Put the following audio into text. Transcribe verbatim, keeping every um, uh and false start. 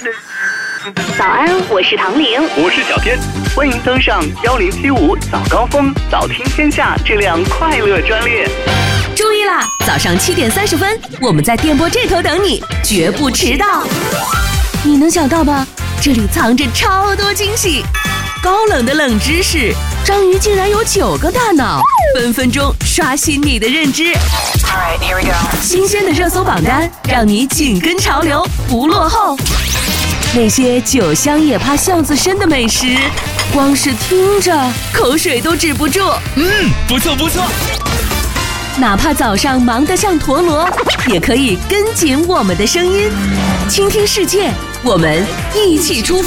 早安，我是唐玲， 我是小天，欢迎登上幺零七五早高峰早听天下这辆快乐专列。 注意啦，早上七点三十分，我们在电波这头等你，绝不迟到。你能想到吧？这里藏着超多惊喜，高冷的冷知识，章鱼竟然有九个大脑，分分钟刷新你的认知。 Alright, here we go. 新鲜的热搜榜单，让你紧跟潮流，不落后。那些酒香也怕巷子深的美食，光是听着口水都止不住。 嗯，不错不错。 哪怕早上忙得像陀螺，也可以跟紧我们的声音，倾听世界，我们一起出发。